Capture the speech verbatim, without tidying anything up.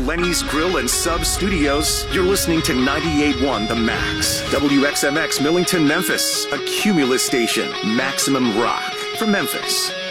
Lenny's Grill and Sub Studios, you're listening to ninety-eight point one The Max. W X M X Millington, Memphis. A Cumulus station. Maximum rock from Memphis.